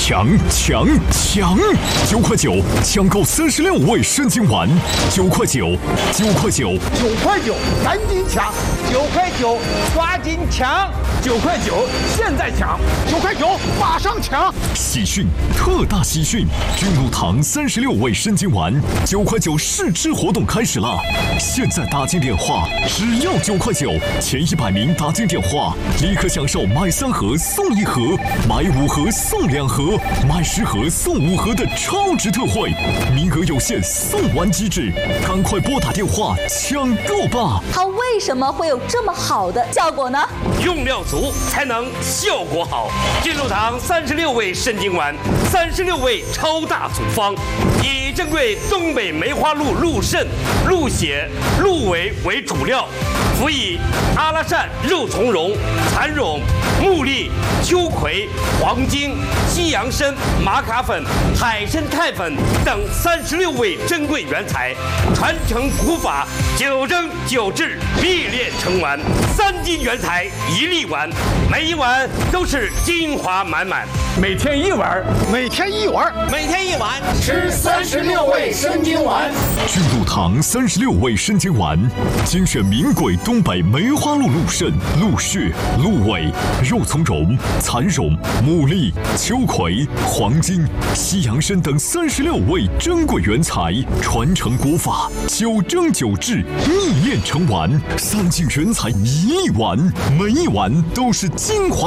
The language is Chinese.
抢！9块9，抢购36味生津丸，9块9，9块9，9 块9，赶紧抢！9块9，抓紧抢！9块9，现在抢！9块9，马上抢！ 喜讯，特大喜讯！君禄堂36味生津丸，9块9试吃活动开始了！现在打进电话，只要9块9，前100名打进电话，立刻享受买3盒送1盒，买5盒送2盒，买10盒送5盒的超值特惠，名额有限，送完即止，赶快拨打电话抢购吧！ 它为什么会有这么好的效果呢？ 用料足才能效果好。君禄堂36味生津丸，36味超大组方，以珍贵东北梅花鹿鹿肾、鹿血、鹿尾为主料，辅以阿拉善、肉苁蓉、蚕苇、木栗、秋葵、黄精、西洋参、玛卡粉、海参肽粉等36味珍贵原材，传承古法，9蒸9制，必炼成丸，3斤原材1粒丸，每一碗都是精华满满。 每天1碗，每天1碗， 每天1碗， 吃36味生津丸。 君禄堂36味生津丸，精选名贵东北梅花鹿鹿肾、鹿血、鹿尾、肉苁蓉、蚕苇、木栗、秋葵、黄精、西洋参等36味珍贵原材，传承国法，9蒸9制，秘炼成丸，3斤原材1粒丸，每一碗都是精华。